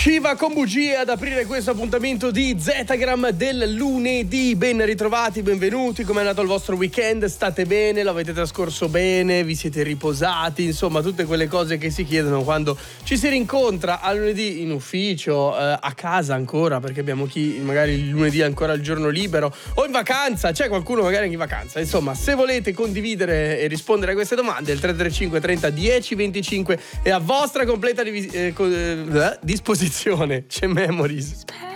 Shiva con bugie ad aprire questo appuntamento di Zetagram del lunedì. Ben ritrovati, benvenuti. Come è andato il vostro weekend? State bene? L'avete trascorso bene? Vi siete riposati? Insomma, tutte quelle cose che si chiedono quando ci si rincontra a lunedì in ufficio, a casa ancora, perché abbiamo chi magari il lunedì è ancora il giorno libero, o in vacanza, c'è qualcuno magari anche in vacanza. Insomma, se volete condividere e rispondere a queste domande, il 335 30 10 25 è a vostra completa disposizione. C'è Memories.